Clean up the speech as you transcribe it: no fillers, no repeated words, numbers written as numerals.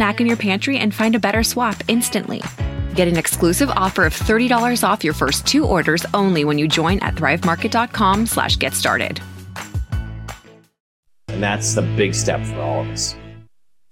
snack in your pantry and find a better swap instantly. Get an exclusive offer of $30 off your first 2 orders only when you join at thrivemarket.com/get started. And that's the big step for all of us.